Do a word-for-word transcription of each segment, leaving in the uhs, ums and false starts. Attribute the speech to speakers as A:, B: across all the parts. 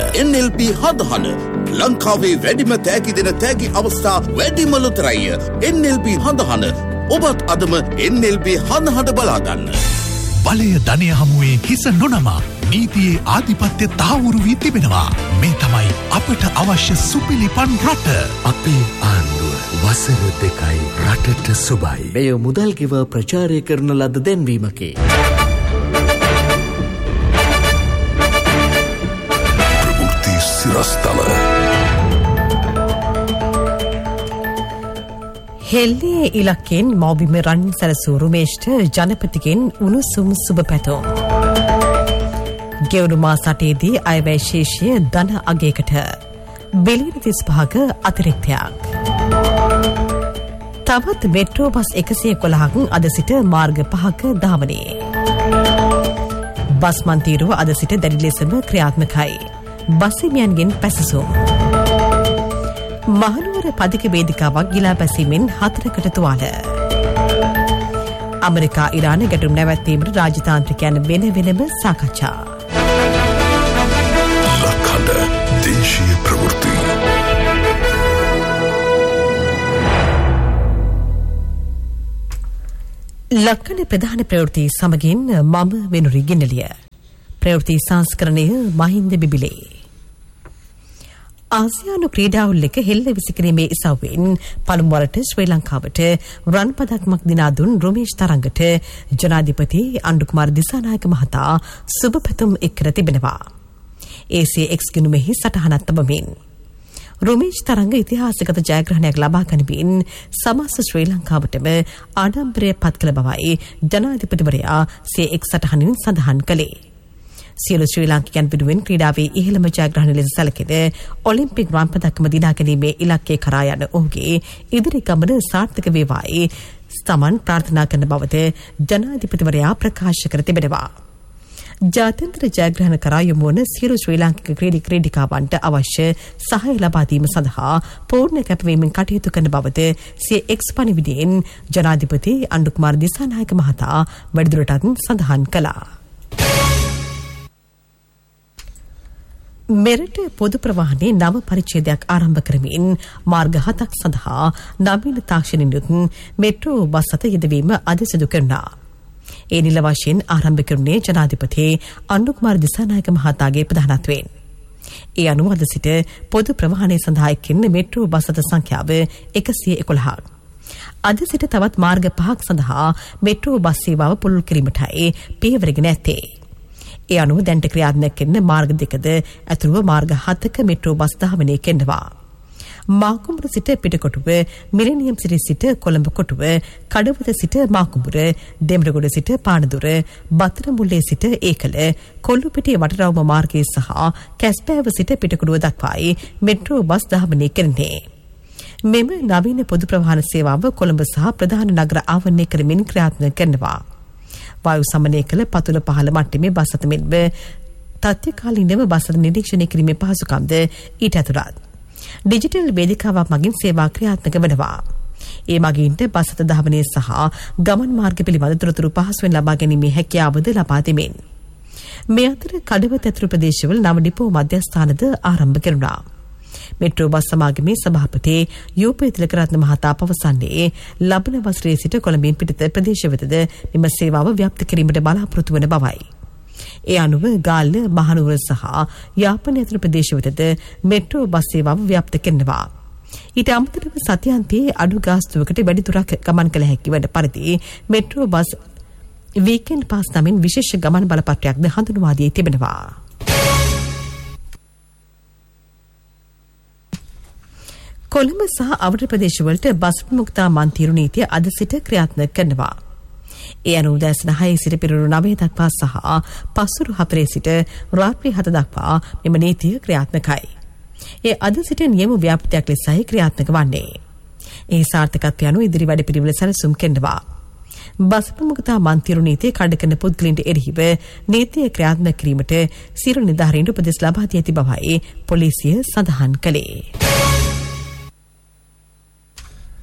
A: N L P හඳහන ලංකාවේ වැඩිම තෑගි දෙන තෑගි අවස්ථා වැඩිම ලොතරැය N L P හඳහන ඔබත් අදම N L P හඳහට බලා ගන්න.
B: බලය ධනය හමුවේ හිස නොනමා නීතියේ ආධිපත්‍ය තහවුරු වී තිබෙනවා. මේ තමයි අපට අවශ්‍ය සුපිලිපන් රට.
C: අපේ ආණ්ඩුව වසර දෙකයි රටට සුබයි.
D: මෙය මුදල් ගෙව ප්‍රචාරය කරන ලද දැන්වීමකි.
B: ප්‍රවෘත්ති සිරස්තල.
E: හෙල්ලේ ඉලක්කෙන් මෞබිම රන් සැලසූ රුමේෂ්ට ජනපතිගෙන් උණුසුම් සුබ පැතුම්. ගෙවුණු මාස අටේදී අයවැය ශේෂය ධන අගයකට බිලියන තිස් පහක අතිරික්තයක්. තවත් මෙට්‍රෝ බස් එකසිය එකොළහක් අද සිට මාර්ග පහක ධාවනයේ. බස් මන්තීරුව අද සිට දැඩි ලෙසම ක්‍රියාත්මකයි. බස්හිමියන්ගෙන් පැසසුම්. මහනුවර පදික වේදිකාවක් ගිලා පැසීමෙන් හතරකට තුවාල. ඇමරිකා ඉරාන ගැටුම් නැවැත්වීමට රාජතාන්ත්‍රිකයන් වෙන වෙනම සාකච්ඡා.
B: ලක්හඬ දේශීය ප්‍රවෘත්ති.
E: ලක්කන ප්‍රධාන ප්‍රවෘත්ති සමගින් මම වෙනුරි ගෙනලිය. ප්‍රවෘත්ති සංස්කරණය මහින්ද බිබිලේ. ආසියානු ක්‍රීඩාවල් එක හෙල්ල විසිකිරීමේ ඉසව්වෙන් පළමුවරට ශ්‍රී ලංකාවට රන් පදක්මක් දිනා දුන් රුමේෂ් තරංගට ජනාධිපති අණ්ඩුකුමාර දිසානායක මහතා සුබ පැතුම් එක් කර තිබෙනවා. A C X ගිණුමෙහි සටහනක් තබමින් රුමේෂ් තරංග ඉතිහාසගත ජයග්‍රහණයක් ලබා ගනිමින් සමස්ත ශ්‍රී ලංකාවටම ආඩම්බරය පත් කළ බවයි ජනාධිපතිවරයා C X සටහනින් සඳහන් කළේ. සියලු ශ්‍රී ලාංකිකයන් වෙනුවෙන් ක්‍රීඩාවේ ඉහළම ජයග්‍රහණ ලෙස සැලකෙන ඔලිම්පික් රන් පදක්ම දිනා ගැනීමේ ඉලක්කය කරා යන ඔහුගේ ඉදිරි ගමන සාර්ථක වේවායි ස්තමන් ප්‍රාර්ථනා කරන බවද ජනාධිපතිවරයා ප්‍රකාශ කර තිබෙනවා. ජාත්‍යන්තර ජයග්‍රහණ කරා යොමු වන සියලු ශ්‍රී ලාංකික ක්‍රීඩි ක්‍රීඩිකාවන්ට අවශ්‍ය සහාය ලබා දීම සඳහා පූර්ණ කැපවීමෙන් කටයුතු කරන බවද C X පණිවිඩයෙන් ජනාධිපති අණ්ඩුකුමාර දිසානායක මහතා වැඩිදුරටත් සඳහන් කළා. මෙරට පොදු ප්‍රවාහනයේ නව පරිච්ඡේදයක් ආරම්භ කරමින් මාර්ග හතක් සඳහා නවීන තාක්ෂණින් යුත් මෙට්‍රෝ බස් අත යෙදවීම අද සිදු කරනවා. ඒ නිල වශයෙන් ආරම්භ කරුණේ ජනාධිපති අණ්ඩුකුමාර දිසානායක මහතාගේ ප්‍රධානත්වයෙන්. ඒ අනුව අද සිට පොදු ප්‍රවාහනය සඳහා එක්කෙන මෙට්‍රෝ බස් අත සංඛ්‍යාව එකසිය එකොළහක්. අද සිට තවත් මාර්ග පහක් සඳහා මෙට්‍රෝ බස් සේවාව පුළුල් කිරීමටයි පියවරගෙන ඇත්තේ. ඒ අනුව දැන්ට ක්‍රියාත්මක කරන මාර්ග දෙකද ඇතුළුව මාර්ග හතක මෙට්‍රෝ බස් ධාවනය කරනවා. මාකුඹුර සිට පිටකොටුව, මිලේනියම් සිටි සිට කොළඹ කොටුව, කඩවත සිට මාකුඹුර, දෙම්රගොඩ සිට පානදුර, බතරමුල්ලේ සිට ඒකල, කොල්ලුපිටිය වටරවුම මාර්ගයේ සහ කැස්පෑව සිට පිටකොටුව දක්වායි මෙට්‍රෝ බස් ධාවනය කරන්නේ. මෙම නවීන පොදු ප්‍රවාහන සේවාව කොළඹ සහ ප්‍රධාන නගර ආවරණය කරමින් ක්‍රියාත්මක කරනවා. වායු සමනය කළ පතුල පහළ මට්ටමේ බස් අත මෙන්ම තත්ත්වකාලීනව බස් අත නිරීක්ෂණය කිරීමේ පහසුකම්ද ඊට ඇතුළත්. ඩිජිටල් වේදිකාවක් මගින් සේවා ක්‍රියාත්මක වෙනවා. ඒ මගින්ට බස් අත ධාවනය සහ ගමන් මාර්ග පිළිබඳ තොරතුරු පහසුවෙන් ලබා ගැනීමේ හැකියාවද ලබා දෙමින්. මේ අතර කඩවත ඇතුළු ප්‍රදේශවල නව ඩිපෝ මධ්‍යස්ථානද ආරම්භ කෙරුණා. මෙට්‍රෝ බස් සමාගමේ සභාපති යූපේ තිලකරත්න මහතා පවසන්නේ ලබන වසරේ සිට කොළඹින් පිටත ප්‍රදේශ වෙතද මෙම සේවාව ව්‍යාප්ත කිරීමට බලාපොරොත්තු වන බවයි. ඒ අනුව ගාල්ල, මහනුවර සහ යාපනය ඇතුළු ප්‍රදේශ වෙතද මෙට්‍රෝ බස් සේවාව ව්‍යාප්ත කරනවා. ඊට අමතරව සතියාන්තයේ අඩු ගාස්තුවකට වැඩි දුරක් ගමන් කළ හැකි වන පරිදි මෙට්‍රෝ බස් වීකෙන්ඩ් පාස් නමින් විශේෂ ගමන් බලපත්‍රයක්ද හඳුන්වා දී තිබෙනවා. කොළඹ සහ අවර ප්‍රදේශවලට බස් විමුක්තා මන්තිරු නීතිය අද සිට ක්‍රියාත්මක කරනවා. ඒ අනුව උදෑසන හය සිට පිරුණු නවය දක්වා සහ පස්වරු හතරේ සිට රාත්‍රී හත දක්වා මෙම නීතිය ක්‍රියාත්මකයි. ඒ අද සිට නියම ව්‍යාපෘතියක් ලෙසයි ක්‍රියාත්මක වන්නේ. ඒ සාර්ථකත්වය අනුව ඉදිරි වැඩ පිළිවෙල සැලසුම් කරනවා. බස් විමුක්තා මන්තිරු නීතිය කඩ කරන පුද්ගලයන්ට එරෙහිව නීතිය ක්‍රියාත්මක කිරීමට සියලු නිලධාරීන්ට උපදෙස් ලබා දී ඇති බවයි පොලිසිය සඳහන් කළේ.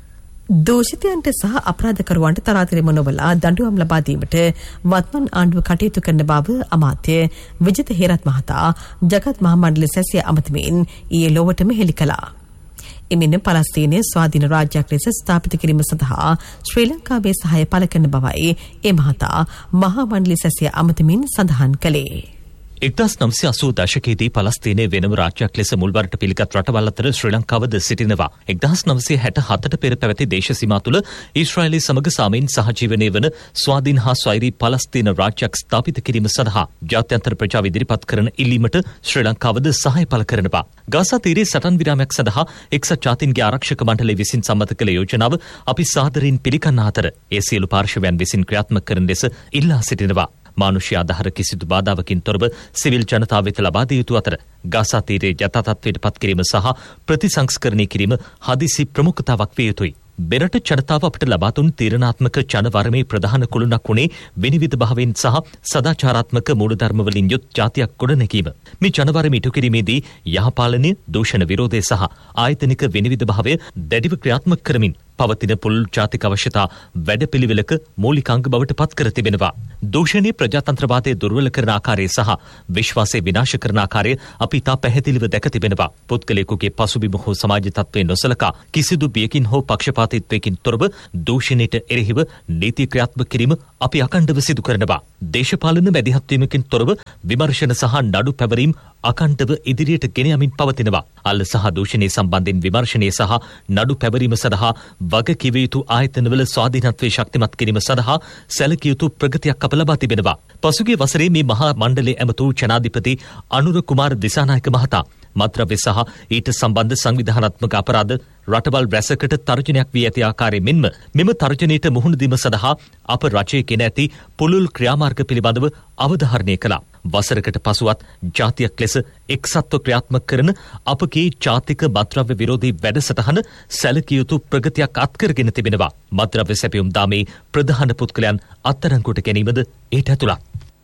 E: දෝෂිතයන්ට සහ අපරාධකරුවන්ට තරාතිරම නොබලා දඬුවම් ලබා දීමට වත්මන් ආණ්ඩුව කටයුතු කරන බව අමාත්‍ය විජිත හේරත් මහතා ජගත් මහා මණ්ඩල සැසිය අමතමින් ඊයේ ලොවටම හෙළි කළා. එමෙන්න පලස්තීනය ස්වාධීන රාජ්‍යයක් ලෙස ස්ථාපිත කිරීම සඳහා ශ්‍රී ලංකාවේ සහාය පළ කරන බවයි ඒ මහතා මහා මණ්ඩල සැසිය අමතමින් සඳහන් කළේ.
F: එක්දහස් නවසිය අසූ දශකයේදී පලස්තීනය වෙනම රාජ්‍යයක් ලෙස මුල්වරට පිළිගත් රටවල් අතර ශ්‍රී ලංකාවද සිටිනවා. එක්දහස් නවසිය හැට හතට පෙර පැවති දේශ සීමා තුළ ඊශ්‍රායලය සමග සාමීන් සහජීවනය වන ස්වාධීන හා ස්වෛරී පලස්තීන රාජ්‍යයක් ස්ථාපිත කිරීම සඳහා ජාත්‍යන්තර ප්‍රජාව ඉදිරිපත් කරන ඉල්ලීමට ශ්‍රී ලංකාවද සහාය පළ කරනවා. ගාසා තීරයේ සටන් විරාමයක් සඳහා එක්සත් ජාතීන්ගේ ආරක්ෂක මණ්ඩලය විසින් සම්මත කළ යෝජනාව අපි සාදරයෙන් පිළිගන්නා අතර ඒ සියලු පාර්ශවයන් විසින් ක්‍රියාත්මක කරන ලෙස ඉල්ලා සිටිනවා. මානුෂ්‍ය ආධාර කිසිදු බාධාවකින් තොරව සිවිල් ජනතාව වෙත ලබා දිය යුතු අතර ගාසා තීරයේ යථා තත්ත්වයට පත් කිරීම සහ ප්‍රතිසංස්කරණය කිරීම හදිසි ප්‍රමුඛතාවක් විය යුතුයි. බෙරට ජනතාව අපට ලබා දුන් තීරණාත්මක ජනවරමේ ප්‍රධාන කුළුණක් වුණේ විනිවිද භාවයෙන් සහ සදාචාරාත්මක මූලධර්ම වලින් යුත් ජාතියක් ගොඩනැගීම. මේ ජනවරම ඉටු කිරීමේදී යහපාලනය, දූෂණ විරෝධය සහ ආයතනික විනිවිද භාවය දැඩිව ක්‍රියාත්මක කරමින් පවතින පුළුල් ජාතික අවශ්‍යතා වැඩපිළිවෙලක මූලිකාංග බවට පත් කර තිබෙනවා. දූෂණයේ ප්‍රජාතන්ත්‍රවාදය දුර්වල කරන ආකාරය සහ විශ්වාසය විනාශ කරන ආකාරය අපි තා පැහැදිලිව දැක තිබෙනවා. පුද්ගලයෙකුගේ පසුබිම හෝ සමාජ තත්ත්වය නොසලකා කිසිදු බියකින් හෝ පක්ෂපාතීත්වයකින් තොරව දූෂණයට එරෙහිව නීති ක්‍රියාත්මක කිරීම අපි අකණ්ඩව සිදු කරනවා. දේශපාලන මැදිහත්වීමකින් තොරව විමර්ශන සහ නඩු පැවරීම් අකණ්ඩව ඉදිරියට ගෙන යමින් පවතිනවා. අල්ල සහ දූෂණය සම්බන්ධයෙන් විමර්ශනය සහ නඩු පැවරීම සඳහා වගකිව යුතු ආයතනවල ස්වාධීනත්වය ශක්තිමත් කිරීම සඳහා සැලකිය යුතු ප්‍රගතියක් අප ලබා තිබෙනවා. පසුගිය වසරේ මේ මහා මණ්ඩලයේ ඇමතු ජනාධිපති අනුර කුමාර දිසානායක මහතා මත්ද්‍රව්‍ය සහ ඊට සම්බන්ධ සංවිධානාත්මක අපරාධ රටවල් රැසකට තර්ජනයක් වී ඇති ආකාරය මෙන්ම මෙම තර්ජනයට මුහුණ දීම සඳහා අප රජයේ ගෙන ඇති පුළුල් ක්‍රියාමාර්ග පිළිබඳව අවධාරණය කළා. වසරකට පසුවත් ජාතියක් ලෙස එක්සත්ව ක්‍රියාත්මක කරන අපගේ ජාතික මත්ද්‍රව්‍ය විරෝධී වැඩසටහන සැලකිය යුතු ප්‍රගතියක් අත්කරගෙන තිබෙනවා. මත්ද්‍රව්‍ය සැපයුම් දාමේ ප්‍රධාන පුද්ගලයන් අත්අඩංගුවට ගැනීමද ඒට ඇතුළත්.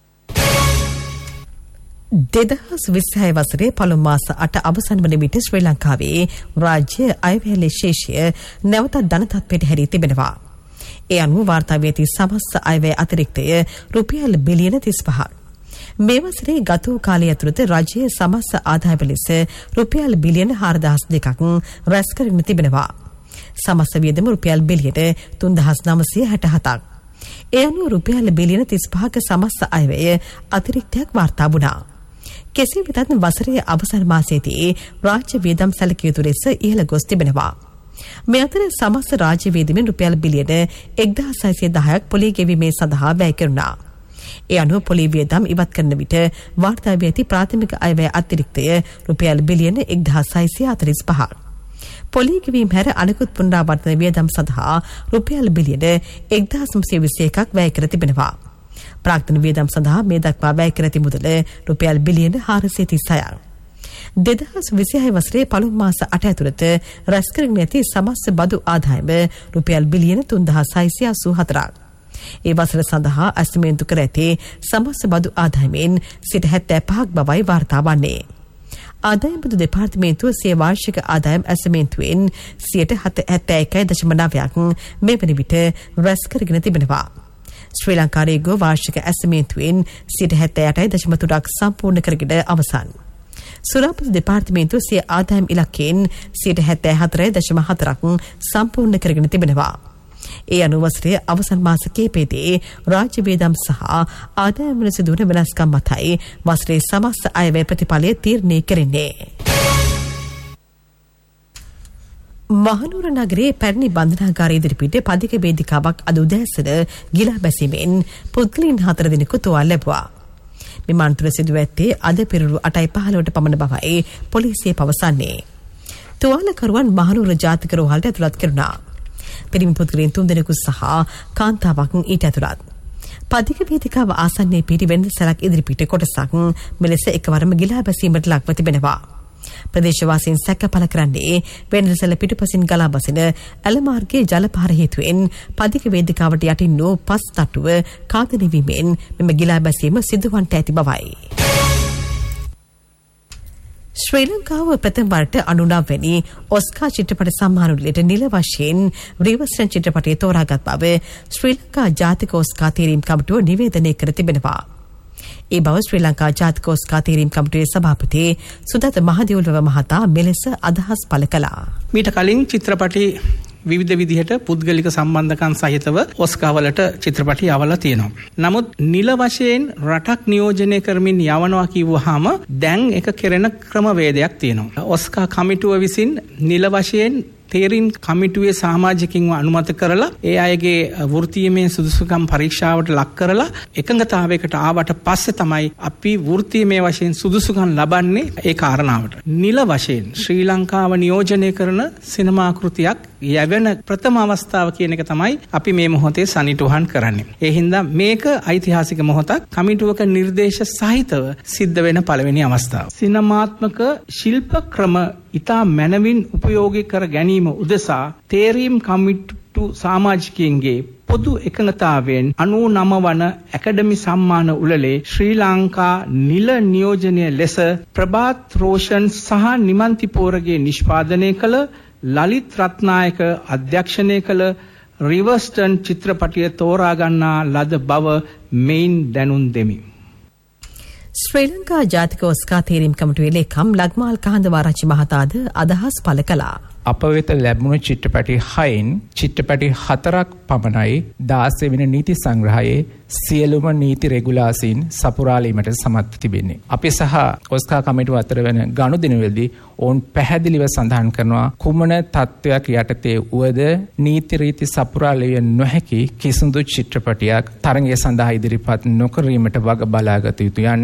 E: දෙදහස් විසිහය වසරේ පළමු මාස අට අවසන් වන විට ශ්‍රී ලංකාවේ රාජ්‍ය අයවැයලේ ශේෂය නැවතත් ධන තත්ත්වයට හැරී තිබෙනවා. ඒ අනුව වාර්තා වී ඇති සමස්ත අයවැය අතිරික්තය රුපියල් බිලියන තිස්පහක්. මේ වසරේ ගත වූ කාලය ඇතුළත රජයේ සමස්ත ආදායම ලෙස රුපියල් බිලියන හාරදහස් දෙකක් රැස් කරගෙන තිබෙනවා. සමස්ත වියදම රුපියල් බිලියන තුන්දහස් නවසිය හැට හතක්. ඒ අනුව රුපියල් බිලියන තිස්පහක සමස්ත අයවැය අතිරික්තයක් වාර්තා වුණා. කෙසේ වෙතත් වසරේ අවසන් මාසයේදී රාජ්‍ය වියදම් සැලකිය යුතු ලෙස ඉහළ ගොස් තිබෙනවා. මේ අතර සමස්ත රාජ්‍ය වියදමෙන් රුපියල් බිලියන එක්දහස් හයසිය දහයක් පොලී ගෙවීමේ සඳහා වැය කෙරුණා. ඒ අනුව පොලී වියදම් ඉවත් කරන විට වාර්තා වී ඇති ප්‍රාථමික අයවැය අතිරික්තය රුපියල් බිලියන එක්දහස් හයසිය හතළිස් පහක්. පොලී ගෙවීම හැර අනෙකුත් පුනරාවර්තන වියදම් සඳහා රුපියල් බිලියන එක්දහස් නවසිය විසි එකක් වැය කර තිබෙනවා. ප්‍රාක්‍තන වියදම් සඳහා මේ දක්වා වැය කර ඇති මුදල රුපියල් බිලියන හාරසිය තිස්හයක්. දෙදහස් විසිහය වසරේ පළමු මාස අට ඇතුළත රැස් කරගෙන ඇති සමස්ත බදු ආදායම රුපියල් බිලියන තුන්දහස් හයසිය අසූ හතරක්. ඒ වසර සඳහා ඇස්තිමේන්තු කර ඇති සමස්ත බදු ආදායමෙන් සිට හැත්තෑ පහක් බවයි වාර්තා වන්නේ. ආදායම් බදු දෙපාර්තමේන්තුව සිය වාර්ෂික ආදායම් ඇස්තිමේන්තුවෙන් සියයට හැත්තෑ එකයි දශම නවයක් මේ වන විට රැස් කරගෙන තිබෙනවා. ශ්‍රී ලංකා රේගෝ වාර්ෂික ඇස්තිමේන්තුවෙන් සියයට හැත්තෑ අටයි දශම තුනක් සම්පූර්ණ කරගෙන අවසන්. සුරාපත දෙපාර්තමේන්තුව සිය ආදායම් ඉලක්කයෙන් සියයට හැත්තෑ හතරයි දශම හතරක් සම්පූර්ණ කරගෙන තිබෙනවා. ඒ අනුව වසරේ අවසන් මාස කිහිපයේදී රාජ්‍ය වියදම් සහ ආදායම් වල සිදුවන වෙනස්කම් මතයි වසරේ සමස්ත අයවැය ප්‍රතිඵලය තීරණය කෙරෙන්නේ. මහනුවර නගරයේ පැරණි බන්ධනාගාරය ඉදිරිපිට පදික වේදිකාවක් අද උදෑසන ගිලා බැසීමෙන් පුද්ගලයන් හතර දෙනෙකු තුවාල ලැබුවා. මෙම අනතුර සිදුව ඇත්තේ අද පෙරළු අටයි පහළොවට පමණ බවයි පොලිසිය පවසන්නේ. තුවාලකරුවන් මහනුවර ජාතික රෝහලට ඇතුළත් කෙරුණා. පිරිමි පුද්ගලයන් තුන් දෙනෙකු සහ කාන්තාවක් ඊට ඇතුළත්. පදික වේදිකාව ආසන්නයේ පිහිටි වෙළඳසැලක් ඉදිරිපිට කොටසක් මෙලෙස එකවරම ගිලා බැසීමට ලක්ව තිබෙනවා. ප්‍රදේශවාසීන් සැක පළ කරන්නේ වෙළඳසැල පිටුපසින් ගලා බසින ඇල මාර්ගයේ ජල පහර හේතුවෙන් පදික වේදිකාවට යටින් වූ පස් තට්ටුව ඛාදනය වීමෙන් මෙම ගිලා බැසීම සිදුවන්නට ඇති බවයි. ශ්‍රී ලංකාව ප්‍රථම වරට අනුනව වැනි ඔස්කා චිත්‍රපට සම්මානවලට නිල වශයෙන් රිවර්සන් චිත්‍රපටය තෝරාගත් බව ශ්‍රී ලංකා ජාතික ඔස්කා තීරීම් කමිටුව නිවේදනය කර තිබෙනවා. ඒ බව ශ්‍රී ලංකා ජාතික ඔස්කා තීරීම් කමිටුවේ සභාපති සුදත් මහදේවුල්ව මහතා මෙලෙස අදහස් පළ කළා.
G: මීට කලින් චිත්‍රපටි විවිධ විදිහට පුද්ගලික සම්බන්ධකම් සහිතව ඔස්කාවලට චිත්‍රපටි යවලා තියෙනවා. නමුත් නිල වශයෙන් රටක් නියෝජනය කරමින් යවනවා කිව්වහම දැන් එක කෙරෙන ක්‍රමවේදයක් තියෙනවා. ඔස්කා කමිටුව විසින් නිල වශයෙන් තේරීම් කමිටුවේ සමාජිකින්ව අනුමත කරලා ඒ අයගේ වෘත්තීයමය සුදුසුකම් පරීක්ෂාවට ලක් කරලා එකඟතාවයකට ආවට පස්සේ තමයි අපි වෘත්තීයමය වශයෙන් සුදුසුකම් ලබන්නේ ඒ කාරණාවට. නිල වශයෙන් ශ්‍රී ලංකාව නියෝජනය කරන සිනමා කෘතියක් යැවෙන ප්‍රථම අවස්ථාව කියන එක තමයි අපි මේ මොහොතේ සනිටුහන් කරන්නේ. ඒ හින්දා මේක ඓතිහාසික මොහොතක් කමිටුවක නිර්දේශ සහිතව සිද්ධ වෙන පළවෙනි අවස්ථාව. සිනමාත්මක ශිල්ප ක්‍රම ඉතා මනවින් උපයෝගී කර ගැනීම උදෙසා තේරීම් කමිටු සමාජිකයන්ගේ පොදු එකඟතාවයෙන් අනූනව වන ඇකඩමි සම්මාන උළෙලේ ශ්‍රී ලංකා නිල නියෝජනය ලෙස ප්‍රභාත් රෝෂන් සහ නිමන්ති පෝරගේ නිෂ්පාදනය කළ ලලිත් රත්නායක අධ්‍යක්ෂණය කළ රිවර්ස්ටන් චිත්‍රපටිය තෝරා ගන්නා ලද බව මෙයින් දැනුම් දෙමි.
E: ශ්‍රී ලංකා ජාතික ඔස්කා තීරීම් කමිටුවේ ලේකම් ලග්මාල් කහඳවාරච්චි මහතාද අදහස් පළ කළා.
H: අප වෙත ලැබුණු චිත්‍රපටි හයෙන් චිත්‍රපටි හතරක් පමණයි දාසය වෙන නීති සංග්‍රහයේ සියලුම නීති රෙගුලාසීන් සපුරාලීමට සමත් තිබෙන්නේ. අපි සහ ඔස්කා කමිටුව අතර වෙන ගනුදෙනුවේදී ඔවුන් පැහැදිලිව සඳහන් කරනවා කුමන තත්ත්වයක් යටතේ වුවද නීති රීති සපුරාලිය නොහැකි කිසිදු චිත්‍රපටයක් තරඟය සඳහා ඉදිරිපත් නොකිරීමට වග බලාගත යුතු යන්න.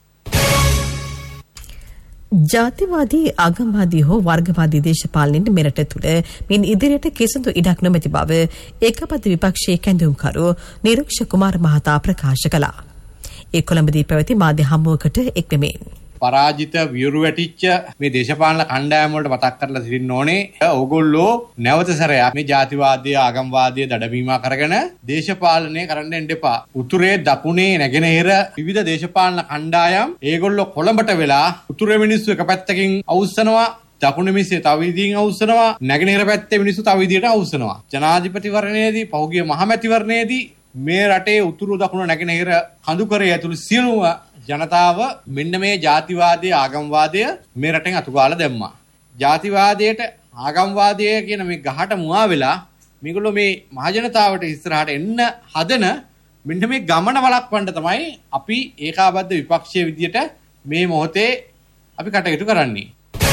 H: ජාතිවාදී ආගම්වාදී හෝ වර්ගවාදී දේශපාලනින් මෙරට තුළ මින් ඉදිරියට කිසිදු ඉඩක් නොමැති බව ඒකපද විපක්ෂයේ කැඳවුම්කරු නිරුක්ෂ කුමාර මහතා ප්‍රකාශ කළා. ඒ කොළඹදී පැවති මාධ්‍ය හමුවකට එක්වෙමින්
I: පරාජිත වියුරු වැටිච්ච මේ දේශපාලන කණ්ඩායම් වලට මතක් කරලා සිටින්න ඕනේ. ඕගොල්ලෝ නැවත සැරයක් මේ ජාතිවාදී ආගම්වාදී දඩමීමා කරගෙන දේශපාලනය කරන්න එන්න එපා. උතුරේ දකුණේ නැගෙනහිර විවිධ දේශපාලන කණ්ඩායම් ඒගොල්ලෝ කොළඹට වෙලා උතුරේ මිනිස්සු එක පැත්තකින් අවුස්සනවා, දකුණේ මිනිස්සු තව විදිහින් අවුස්සනවා, නැගෙනහිර පැත්තේ මිනිස්සු තව විදිහට අවුස්සනවා. ජනාධිපතිවරණයේදී පහුගිය මහමැතිවරණයේදී මේ රටේ උතුරු දකුණ නැගෙනහිර කඳුකරේ ඇතුළු සියලුම ජනතාව මෙන්න මේ ජාතිවාදයේ ආගම්වාදය මේ රටෙන් අතුගාලා දැම්මා. ජාතිවාදයට ආගම්වාදය කියන මේ ගහට මුවා වෙලා මේගොල්ලෝ මේ මහජනතාවට ඉස්සරහට එන්න හදන මෙන්න මේ ගමන වළක්වන්න තමයි අපි ඒකාබද්ධ විපක්ෂයේ විදියට මේ මොහොතේ අපි කටයුතු කරන්නේ.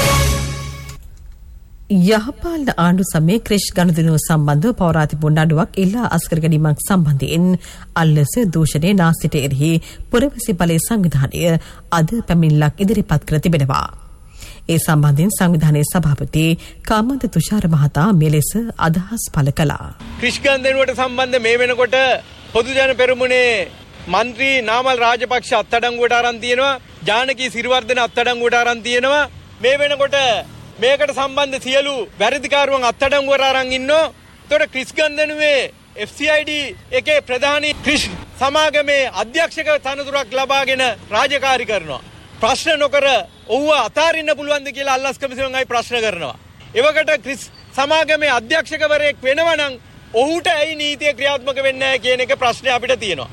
E: යහපාලන ආණ්ඩු සමයේ ක්‍රිෂ් ගනුදෙනුව සම්බන්ධව පවරා තිබුණු නඩුවක් ඉල්ලා අස්කර ගැනීමක් සම්බන්ධයෙන් අල්ලස දූෂණයේ නාස්තිට එරෙහි පුරවැසි බලය සංවිධානය අද පැමිණිල්ලක් ඉදිරිපත් කර තිබෙනවා. ඒ සම්බන්ධයෙන් සංවිධානයේ සභාපති කාමන්ත තුෂාර මහතා මෙලෙස අදහස් පළ කළා.
J: ක්‍රිෂ් ගනුදෙනුවට සම්බන්ධ මේ වෙනකොට පොදු ජන පෙරමුණේ මන්ත්‍රී නාමල් රාජපක්ෂ අත්අඩංගුවට අරන් තියෙනවා. ජානකී සිරිවර්ධන අත්අඩංගුවට අරන් තියෙනවා. මේ වෙනකොට මේකට සම්බන්ධ සියලු වැරදිකාරුවන් අත්අඩංගුවට අරන් ඉන්නෝ. ඒතකොට ක්‍රිෂ් ගනුදෙනුවේ එෆ් සී ආයි ඩී එකේ ප්‍රධානී ක්‍රිෂ් සමාගමේ අධ්‍යක්ෂක තනතුරක් ලබාගෙන රාජකාරී කරනවා. ප්‍රශ්න නොකර ඔව්ව අතාරින්න පුළුවන්ද කියලා අල්ලස් කමිසමෙන් අයි ප්‍රශ්න කරනවා. එවකට ක්‍රිස් සමාගමේ අධ්‍යක්ෂකවරයෙක් වෙනවා නම් ඔහුට ඇයි නීතිය ක්‍රියාත්මක වෙන්නේ නැහැ කියන එක ප්‍රශ්නේ අපිට තියෙනවා.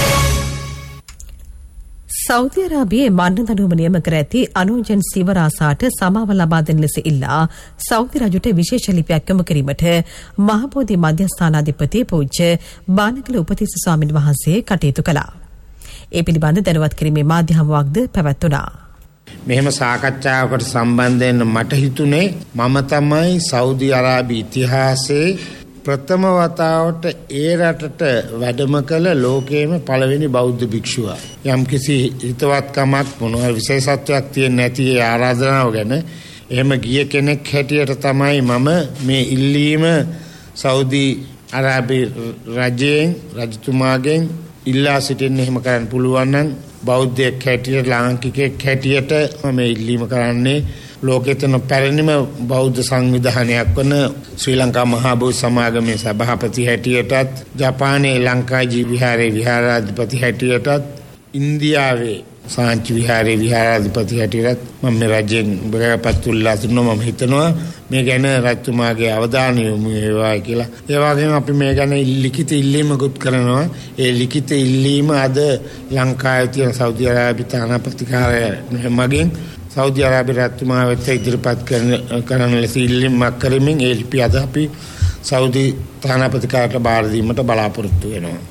E: සෞදි අරාබියේ මරණ දඬුවම නියම කර ඇති අනුජන් සිවරාසාට සමාව ලබා දෙන ලෙස ඉල්ලා සෞදි රජුට විශේෂ ලිපියක් යොමු කිරීමට මහබෝධි මධ්‍යස්ථානාධිපති පූජ්‍ය බානකල උපතිස්ස ස්වාමීන් වහන්සේ කටයුතු කළා. ඒ පිළිබඳ දැනුවත් කිරීමේ මාධ්‍ය හමුවක්ද පැවැත්වුණා.
K: මෙහෙම සාකච්ඡාවකට සම්බන්ධ වෙන්න මට හිතුනේ මම තමයි සෞදි අරාබි ඉතිහාසයේ ප්‍රථම වතාවට ඒ රටට වැඩම කළ ලෝකයේම පළවෙනි බෞද්ධ භික්ෂුව. යම්කිසි හිතවත්කමක් මොනවා විශේෂත්වයක් තියෙන්නේ නැති ඒ ආරාධනාව ගැන එහෙම ගිය කෙනෙක් හැටියට තමයි මම මේ ඉල්ලීම සෞදි අරාබි රජයෙන් රජතුමාගෙන් ඉල්ලා සිටින්න එහෙම කරන්න පුළුවන් නම් බෞද්ධයෙක් හැටියට ලාංකිකයෙක් හැටියට මම ඉල්ලීම කරන්නේ ලෝකයේ තියෙන පැරණිම බෞද්ධ සංවිධානයක් වන ශ්‍රී ලංකා මහා බෝධි සමාගමේ සභාපති හැටියටත් ජපානයේ ලංකා ජී විහාරයේ විහාරාධිපති හැටියටත් ඉන්දියාවේ සාංචි විහාරයේ විහාරාධිපති හැටියට මම මේ රජයෙන් බරපත් උල්ලා දුන්නා. මම හිතනවා මේ ගැන රජතුමාගේ අවධානය යොමු වේවා කියලා. ඒ වගේම අපි මේ ගැන ලිඛිත ඉල්ලීමකුත් කරනවා. ඒ ලිඛිත ඉල්ලීම අද ලංකාවේ තියෙන සෞදි අරාබි තානාපතිකාරය මගින් සෞදි අරාබි රජතුමා වෙත ඉදිරිපත් කරන කරන ලෙස ඉල්ලීමක් කරමින් ඒ ලිපි අද අපි සෞදි තානාපතිකාරයට බාර දීමට බලාපොරොත්තු වෙනවා.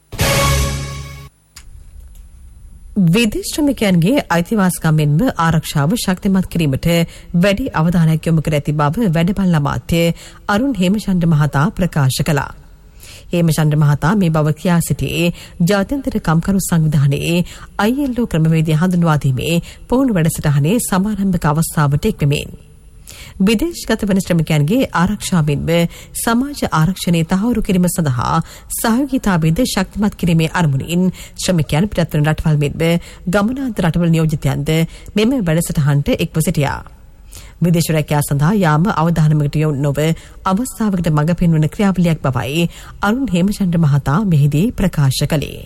E: විදේශ ශ්‍රමිකයන්ගේ අයිතිවාසිකම් මෙන්ම ආරක්ෂාව ශක්තිමත් කිරීමට වැඩි අවධානයක් යොමු කර ඇති බව වැඩබල අමාත්‍ය අරුන් හේමචන්ද්‍ර මහතා ප්‍රකාශ කළා. හේමචන්ද්‍ර මහතා මේ බව කියා සිටියේ ජාත්‍යන්තර කම්කරු සංවිධානයේ I L O ක්‍රමවේදය හඳුන්වා දීමේ පුහුණු වැඩසටහනේ සමාරම්භක අවස්ථාවට එක්වමින් විදේශගත වන ශ්‍රමිකයන්ගේ ආරක්ෂාවෙන්ම සමාජ ආරක්ෂණය තහවුරු කිරීම සඳහා සහයෝගීතාවයද ශක්තිමත් කිරීමේ අරමුණින් ශ්‍රමිකයන් පිටත්වන රටවල් මෙන්ම ගමනාන්තර රටවල නියෝජිතයන්ද මෙම වැඩසටහනට එක්ව සිටියා. විදේශ රැකියාව සඳහා යාම අවධානමකට යොමු නොව අවස්ථාවකට මඟ පෙන්වන ක්‍රියාවලියක් බවයි අරුන් හේමචන්ද්‍ර මහතා මෙහිදී ප්‍රකාශ කළේ.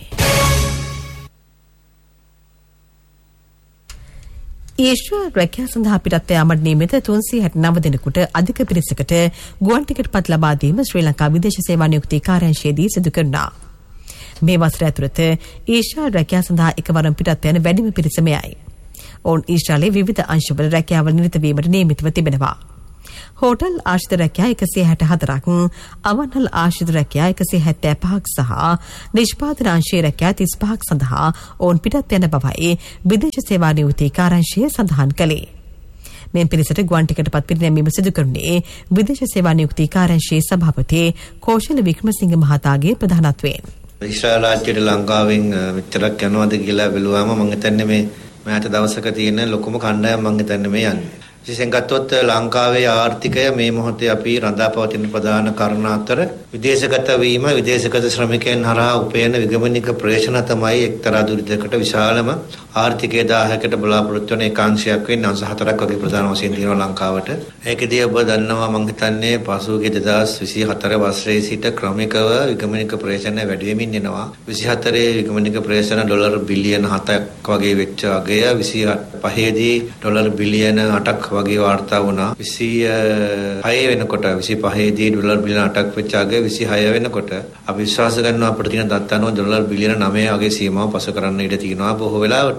E: ඊශ්වර රැකියාව සඳහා පිටත් යාමට නියමිත තුන්සිය හැත්තෑ නව දෙනෙකුට අධික පිරිසකට ගුවන් ටිකට් පත් ලබා දීම ශ්‍රී ලංකා විදේශ සේවා නියුක්ති කාර්යාංශයේදී සිදු කරනවා. මේ වසර ඇතුළත ඊශ්වර රැකියාව සඳහා එකවරම පිටත් යන වැඩිම පිරිස මෙයයි. ඔවුන් ඊශ්‍රායලයේ විවිධ අංශවල රැකියාවල නිරත වීමට නියමිතව තිබෙනවා. හෝටල් ආශ්‍රිත රැකියා එකසිය හැට හතරක්, අවන්හල් ආශ්‍රිත රැකියා එකසිය හැත්තෑ පහක් සහ නිෂ්පාදන අංශයේ රැකියා තිස් පහක් සඳහා ඔවුන් පිටත් යන බවයි විදේශ සේවා නියුක්ති කාර්යාංශය සඳහන් කළේ. මේ පිරිසට ගුවන් ටිකටපත් පිරිනැමීම සිදු කරුණේ විදේශ සේවා නියුක්ති කාර්යාංශයේ සභාපති කෞශල වික්‍රමසිංහ මහතාගේ ප්‍රධානත්වයෙන්.
L: ඊශ්‍රායල රාජ්‍යයට ලංකාවෙන් මෙච්චරක් යනවාද කියලා බැලුවාම මම හිතන්නේ මේ මෑත දවසක තියෙන ලොකුම කණ්ඩායම මම හිතන්නේ මේ යන්නේ. විශේෂයෙන් ගත්තොත් ලංකාවේ ආර්ථිකය මේ මොහොතේ අපි රඳාපවතින ප්‍රධාන කාරණා අතර විදේශගත වීම, විදේශගත ශ්‍රමිකයන් හරහා උපයන විගමනික ප්‍රේෂණ තමයි එක්තරා දුරිතකට විශාලම ආර්ථිකය දායකයට බලාපොරොත්තු වන ඒකාංශයක් වෙන්නේ. අංශ හතරක් වගේ ප්‍රධාන වශයෙන් තියෙනවා ලංකාවට. ඒකෙදී ඔබ දන්නවා මම හිතන්නේ පසුගිය දෙදාස් විසි හතර වසරේ සිට ක්‍රමිකව විගමනික ප්‍රේෂණ වැඩි වෙමින් එනවා. විසි හතරේ විගමනික ප්‍රේෂණ ඩොලර් බිලියන හතක් වගේ වෙච්ච අගය විසි පහේ දී ඩොලර් බිලියන අටක් වගේ වාර්තා වුණා. විසි හය වෙනකොට විසි පහේ දී ඩොලර් බිලියන අටක් වෙච්ච අගය විසි හය වෙනකොට අපි විශ්වාස කරනවා අපිට තියෙන දත්ත අනුව ඩොලර් බිලියන නවය වගේ සීමාව පසු කරන්න ඉඩ තියෙනවා බොහෝ වෙලාවට.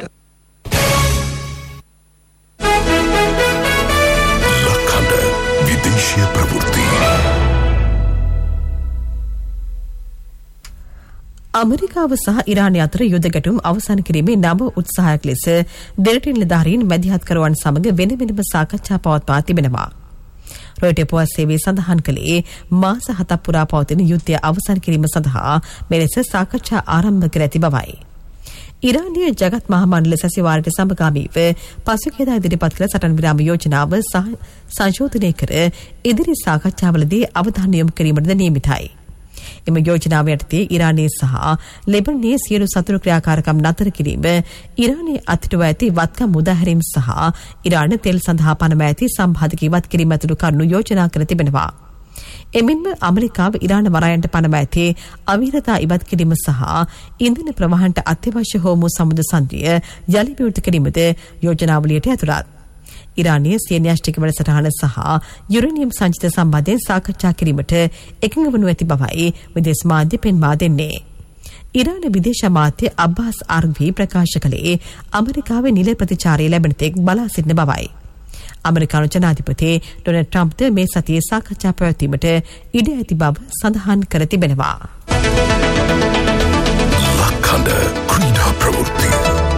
B: ලක්හඬ විදේශීය ප්‍රවෘත්ති.
E: අමරිකාව සහ ඉරානය අතර යුද ගැටුම් අවසන් කිරීමේ නව උත්සාහයක් ලෙස දෙරට නිලධාරීන් මැදිහත්කරුවන් සමග වෙන වෙනම සාකච්ඡා පවත්වා තිබෙනවා. රොයිටර් පුවත් සේවය සඳහන් කළේ මාස හතක් පුරා පවතින යුද්ධය අවසන් කිරීම සඳහා මෙලෙස සාකච්ඡා ආරම්භ කර ඇති බවයි. ඉරානීය ජගත් මහමණ්ඩල සැසිවාරයට සමගාමීව පසුගියදා ඉදිරිපත් කළ සටන් විරාම යෝජනාව සංශෝධනය කර ඉදිරි සාකච්ඡාවලදී අවධානය යොමු කිරීමටද නියමිතයි. එම යෝජනාව යටතේ ඉරානයේ සහ ලෙබනනයේ සියලු සතුරු ක්‍රියාකාරකම් නතර කිරීම, ඉරානයේ අත්හිටුව ඇති වත්කම් මුදාහැරීම සහ ඉරාන තෙල් සඳහා පනම ඇති සම්බාධක ඉවත් කිරීම ඇතුළු කරුණු යෝජනා කර තිබෙනවා. එමෙන්ම ඇමරිකාව ඉරාන වරායන්ට පනම ඇති අවිරතා ඉවත් කිරීම සහ ඉන්ධන ප්‍රවාහනට අත්‍යවශ්‍ය හෝමු සමුද්‍ර සංධිය යළි විවෘත කිරීමද යෝජනාවලියට ඇතුළත්. ඉරානයේ සේනාෂ්ටික වැඩසටහන සහ යුරේනියම් සංචිත සම්බන්ධයෙන් සාකච්ඡා කිරීමට එකඟ වනු ඇති බවයි විදේශ මාධ්‍ය පෙන්වා දෙන්නේ. ඉරාන විදේශ අමාත්‍ය අබ්බාස් ආර්ග්වී ප්‍රකාශ කළේ ඇමරිකාවේ නිල ප්‍රතිචාරය ලැබෙන තෙක් බලා සිටින බවයි. ඇමරිකානු ජනාධිපති ඩොනල්ඩ් ට්‍රම්ප්ද මේ සතියේ සාකච්ඡා පැවැත්වීමට ඉඩ ඇති බව සඳහන් කර තිබෙනවා.
B: ලක්හඬ ක්‍රීඩා ප්‍රවෘත්ති.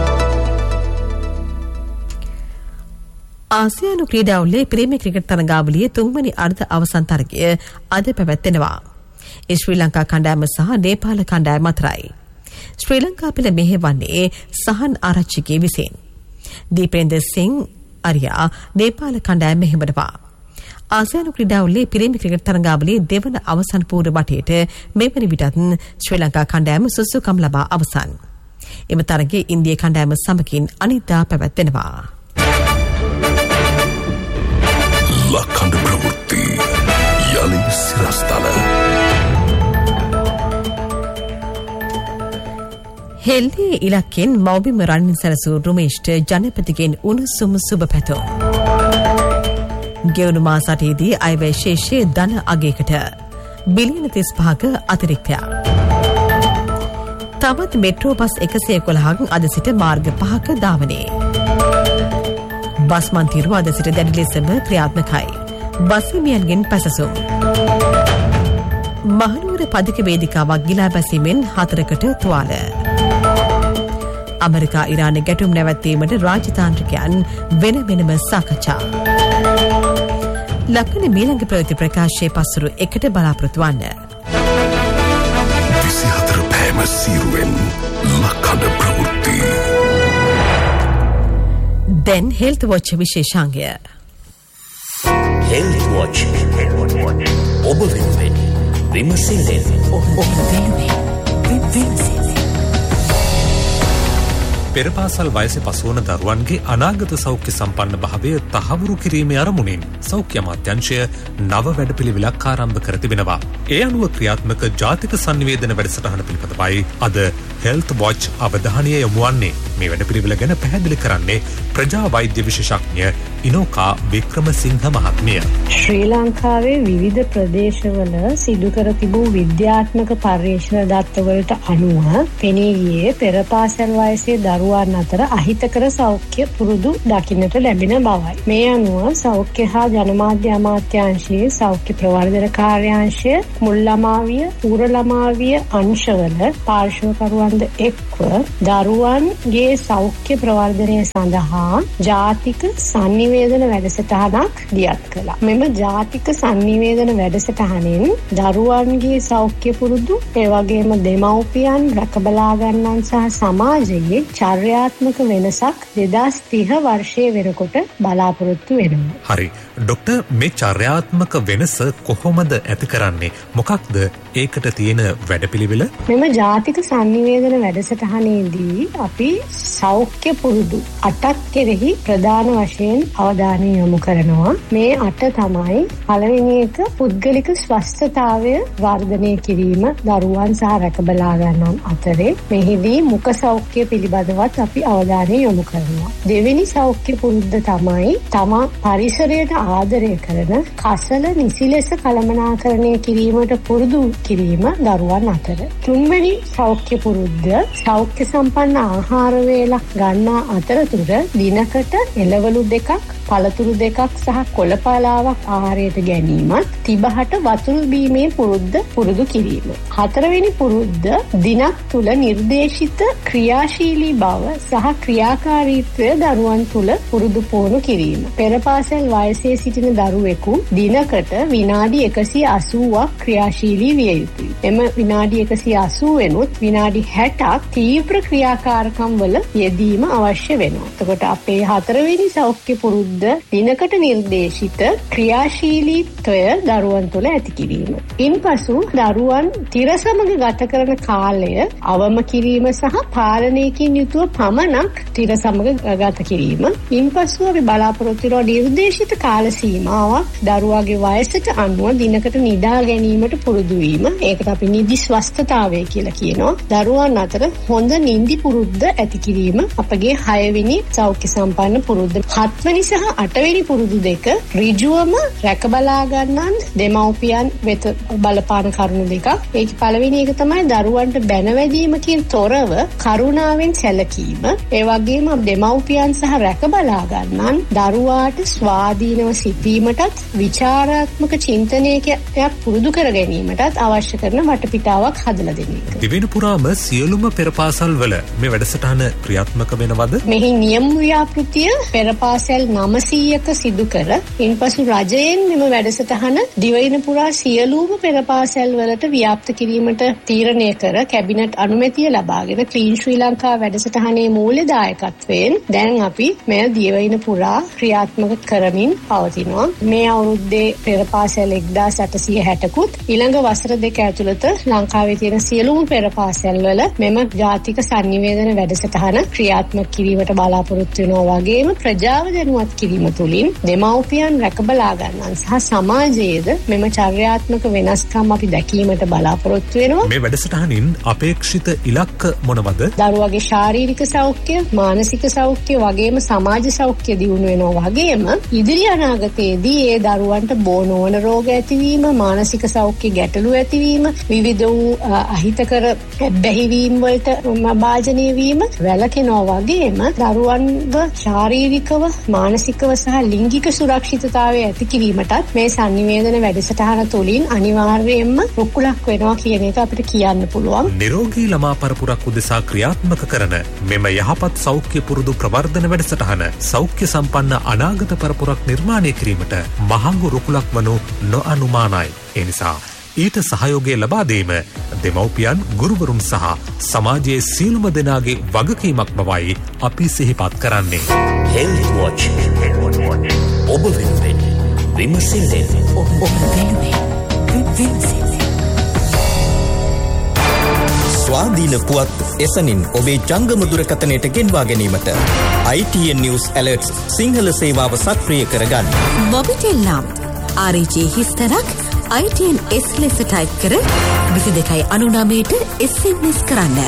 E: ආසියානු ක්‍රීඩාවලේ ප්‍රේමී ක්‍රිකට් තරගාවලියේ තුන්වැනි අර්ධ අවසන් තරගය අද පැවැත්වෙනවා. ඒ ශ්‍රී ලංකා කණ්ඩායම සහ නේපාල කණ්ඩායම අතරයි. ශ්‍රී ලංකා පෙළ මෙහෙවන්නේ සහන් ආරච්චිගේ විසින්. දීපේන්දර් සිං අරියා නේපාල කණ්ඩායම මෙහෙවනවා. ආසියානු ක්‍රීඩාවලේ ප්‍රේමී ක්‍රිකට් තරගාවලියේ දෙවන අවසන් පූර්ව වටේට මෙවැනි විටත් ශ්‍රී ලංකා කණ්ඩායම සුසුකම් ලබා අවසන්. එම තරගයේ ඉන්දිය කණ්ඩායම සමගින් අනිද්දා පැවැත්වෙනවා.
B: ලක්හඬ ප්‍රවෘත්ති යලි සිරස්තල.
E: හෙල්ලේ ඉලක්කෙන් මව්බිම රනින් සැරසූ රුමේෂ්ට ජනපතිගෙන් උණුසුම් සුබ පැතුම්. ගෙවුණු මාසටේදී අයවැය ශේෂයේ ධන අගයකට බිලියන තිස් පහක අතිරික්තයක්. තවත් මෙට්‍රෝ බස් එකසිය එකොළහක් අද සිට මාර්ග පහක ධාවනයේ. බස් මන්තිරු අද සිට දැඩි ලෙසම ක්‍රියාත්මකයි. බස් හිමියන්ගෙන් පැසසුම්. මහනුවර පදික වේදිකාවක් ගිලා බැසීමෙන් හතරකට තුවාල. ඇමරිකා ඉරාන ගැටුම් නැවැත්වීමට රාජතාන්ත්‍රිකයන් වෙන වෙනම සාකච්ඡා. ලක්වන මීළඟ ප්‍රවෘත්ති ප්‍රකාශයේ පසුරු එකට බලාපොරොත්තු වන්න.
B: විසිහතර පෑම සීරුවෙන් ලක්කඩ ප්‍රවෘත්ති.
E: දැන් හෙල්ත් වොච් විශේෂාංගය.
C: හෙල්ත් වොච් ඔබ වෙනුවෙන් විමසිල්ලෙන් ඔබ වෙනුවෙන් විමසිල්ලෙන්
M: පෙරපාසල් වයසේ පසුවන දරුවන්ගේ අනාගත සෞඛ්‍ය සම්පන්න භාවය තහවුරු කිරීමේ අරමුණින් සෞඛ්‍ය අමාත්‍යාංශය නව වැඩපිළිවෙලක් ආරම්භ කර තිබෙනවා. ඒ අනුව ක්‍රියාත්මක ජාතික සංනිවේදන වැඩසටහන පිළිපදවයි අද හෙල්ත් වොච් අවධානය යොමු වන්නේ. මේ වැඩපිළිවෙල ගැන පැහැදිලි කරන්නේ ප්‍රජා වෛද්‍ය විශේෂඥ ඉනෝකා වික්‍රමසිංහ මහත්මිය.
N: ශ්‍රී ලංකාවේ විවිධ ප්‍රදේශවල සිදු කර තිබූ විද්‍යාත්මක පර්යේෂණ දත්තවලට අනුව පෙනී ගියේ පෙරපාසල් වයසේ දරුවන් අතර අහිතකර සෞඛ්‍ය පුරුදු දකින්නට ලැබෙන බවයි. මේ අනුව සෞඛ්‍ය හා ජනමාධ්‍ය අමාත්‍යාංශයේ සෞඛ්‍ය ප්‍රවර්ධන කාර්යාංශය මුල් ළමාවිය, පූර්ව ළමාවිය අංශවල පාර්ශ්වකරුවන්ද එක්ව දරුවන්ගේ සෞඛ්‍ය ප්‍රවර්ධනය සඳහා ජාතික සංනිවේදන වැඩසටහනක් දියත් කළා. මෙම ජාතික සංනිවේදන වැඩසටහනෙන් දරුවන්ගේ සෞඛ්‍ය පුරුදු, ඒ වගේම දෙමව්පියන් රැකබලා ගන්නන් සහ සමාජයේ චර්යාත්මක වෙනසක් දෙදාස් තිහ වර්ෂයේ වෙනකොට බලාපොරොත්තු වෙනවා.
M: හරි. ඩොක්ටර් මේ චර්යාත්මක වෙනස කොහොමද ඇති කරන්නේ? මොකක්ද ඒකට තියෙන වැඩපිළිවෙල?
N: මෙම ජාතික සංනිවේදන වැඩසටහනේදී අපි සෞඛ්‍ය පුරුදු අටක් කෙරෙහි ප්‍රධාන වශයෙන් අවධානය යොමු කරනවා. මේ අට තමයි පළවෙනි එක පුද්ගලික ස්වස්ථතාවය වර්ධනය කිරීම දරුවන් සහ රැකබලා ගන්නන් අතරේ. මෙහිදී මුඛ සෞඛ්‍ය පිළිබඳවත් අපි අවධානය යොමු කරනවා. දෙවෙනි සෞඛ්‍ය පුරුද්ද තමයි තමා පරිසරයට ආදරය කරන කසල නිසි ලෙස කළමනාකරණය කිරීමට පුරුදු කිරීම දරුවන් අතර. තුන්වෙනි සෞඛ්‍ය පුරුද්ද සෞඛ්‍ය සම්පන්න ආහාර වේලක් ගන්නා අතරතුර දිනකට එළවලු දෙකක්, පළතුරු දෙකක් සහ කොළපාලාවක් ආහාරයට ගැනීමත්, තිබහට වතුරු බීමේ පුරුද්ද පුරුදු කිරීම. හතරවෙනි පුරුද්ද දිනක් තුල නිර්දේශිත ක්‍රියාශීලී බව සහ ක්‍රියාකාරීත්වය දරුවන් තුල පුරුදු පුහුණු කිරීම. පෙරපාසල් වයසේ සිටින දරුවෙකු දිනකට විනාඩි එකසිය අසූවක් ක්‍රියාශීලී විය යුතුයි. එම විනාඩි එකසිය අසූ වෙනුත් විනාඩි හැටක් තීව්‍ර ක්‍රියාකාරකම් වල යෙදීම අවශ්‍ය වෙනවා. එතකොට අපේ හතරවෙනි සෞඛ්‍ය පුරුද්ද දිනකට නිර්දේශිත ක්‍රියාශීලීත්වය දරුවන් තුළ ඇති කිරීම. ඉන්පසු දරුවන් තිර සමග ගත කරන කාලය අවම කිරීම සහ පාලනයකින් යුතුව පමණක් තිර සමග ගත කිරීම. ඉන්පසු අපි බලාපොරොත්තු වෙන නිර්දේශිත කාල සීමාවක් දරුවාගේ වයසට අනුව දිනකට නිදා ගැනීමට පුරුදු වීම. ඒකට අපි නිදි ස්වස්ථතාවය කියලා කියනවා. දරුවන් අතර හොඳ නිින්දි පුරුද්ද ඇති කිරීම අපගේ හයවෙනි සෞඛ්‍ය සම්පන්න පුරුද්ද. හත්වෙනි සහ අටවෙනි පුරුදු දෙක ඍජුවම රැකබලා ගන්නන් දෙමව්පියන් වෙත බලපාන කරුණු දෙකක්. ඒක පළවෙනි එක තමයි දරුවන්ට බැනවැදීමකින් තොරව කරුණාවෙන් සැලකීම. ඒ වගේම දෙමව්පියන් සහ රැකබලා ගන්නන් දරුවාට ස්වාධීනව සිටීමටත් විචාරාත්මක චින්තනයක පුරුදු කර ගැනීමටත් අවශ්‍ය කරන වටපිටාවක් හදලා දෙන එක.
M: දිවෙන පුරාම සියලුම පෙරපාසල් වල මේ වැඩසටහන ක්‍රියාත්මක වෙනවද?
N: මෙහි නියම ව්‍යාපෘතිය පෙරපාසල් නවසීයක සිදු කර ඉන්පසු රජයෙන් මෙම වැඩසටහන දිවයින පුරා සියලුම පෙරපාසල් වලට ව්‍යාප්ත කිරීමට තීරණය කර කැබිනට් අනුමැතිය ලබාගෙන ක්ලීන් ශ්‍රී ලංකා වැඩසටහනේ මූල්‍යදායකත්වයෙන් දැන් අපි මෙය දිවයින පුරා ක්‍රියාත්මක කරමින් පවතිනවා. මේ අවුරුද්දේ පෙරපාසල් එක්දාස් අටසිය හැටකුත් ඊළඟ වසර දෙක ඇතුළත ලංකාවේ තියෙන සියලුම පෙරපාසල් වල මෙම ජාතික සංනිවේදන වැඩසටහන වැඩසටහන ක්‍රියාත්මක කිරීමට බලාපොරොත්තු වෙනවා වගේම ප්‍රජාව දැනුවත් කිරීම තුළින් දෙමව්පියන් රැකබලා ගන්නන් සහ සමාජයේද මෙම චර්යාත්මක වෙනස්කම් අපි දැකීමට බලාපොරොත්තු වෙනවා.
M: මේ වැඩසටහනින් අපේක්ෂිත ඉලක්ක මොනවද?
N: දරුවගේ ශාරීරික සෞඛ්‍ය, මානසික සෞඛ්‍ය වගේම සමාජ සෞඛ්‍ය දියුණු වෙනවා වගේම ඉදිරි අනාගතයේදී ඒ දරුවන්ට බෝනෝන රෝග ඇතිවීම, මානසික සෞඛ්‍ය ගැටලු ඇතිවීම, විවිධ වූ අහිතකර බැහැවීම් වලට භාජනය වීම වැළකෙනවා වගේම දරුවන්ව ශාරීරිකව, මානසිකව සහ ලිංගික සුරක්ෂිතතාවය ඇති කිරීමටත් මේ sannivedana වැඩසටහන තුළින් අනිවාර්යයෙන්ම රුකුලක් වෙනවා කියන එක අපිට කියන්න පුළුවන්.
M: නිරෝගී ළමා පරපුරක් උදෙසා ක්‍රියාත්මක කරන මෙම යහපත් සෞඛ්‍ය පුරුදු ප්‍රවර්ධන වැඩසටහන සෞඛ්‍ය සම්පන්න අනාගත පරපුරක් නිර්මාණය කිරීමට මහඟු රුකුලක් වනු නොඅනුමානයි. ඒ නිසා ඊට සහයෝගය ලබා දීම දෙමව්පියන්, ගුරුවරුන් සහ සමාජයේ සියලුම දෙනාගේ වගකීමක් බවයි අපි සිහිපත් කරන්නේ.
O: Health Watch. ඔබ වෙනුවෙන් විමසිල්ලෙන් ඔබ වෙනුවෙන් විමසිල්ලෙන් ස්වාධීන පුවත් එසනින් ඔබේ ජංගම දුරකථනයට ගෙන්වා ගැනීමට I T N News Alerts Sinhala සේවාව සක්‍රිය කරගන්න.
P: මොබිටෙල් නම් R J හිස්තරක් I T N S ලෙස ටයිප් කර විසි දෙකයි අනුනවයට S M S කරන්න.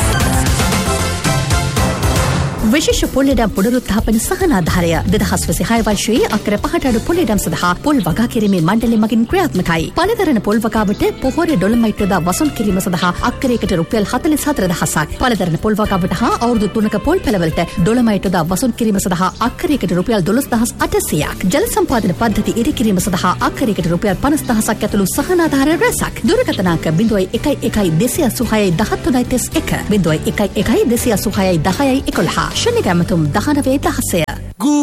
E: විශේෂ පොල්ලෙඩම් පුනරුත්ථාපන සහනාධාරය දෙදහස් විසිහය වර්ෂයේ අක්කර පහට අඩු පොල්ලෙඩම් සඳහා පොල් වගා කිරීමේ මණ්ඩලය මගින් ක්‍රියාත්මකයි. පළදරන පොල් වගාවට පොහොර ඩොලමයිට් යොදා වසූල් කිරීම සඳහා අක්කරයකට රුපියල් හතළිස් හතර දහසක්. පළදරන පොල් වගාවට හා අවුරුදු තුනක පොල් පැලවලට ඩොලමයිට් යොදා වසූල් කිරීම සඳහා අක්කරයකට රුපියල් දොළොස් දහස් අටසියයක්. ජල සම්පාදන පද්ධති ඉරි කිරීම සඳහා අක්කරයකට රුපියල් පනස් දහසක් ඇතුළු සහනාධාර රැසක්. දුරකථන අංක ज़ीरो एक एक दो आठ छह දහතුනයි තිස් එක ज़ीरो एक एक दो आठ छह දහයයි එකොළහ. ශනික ඇමතුම් දහනවය දහසය.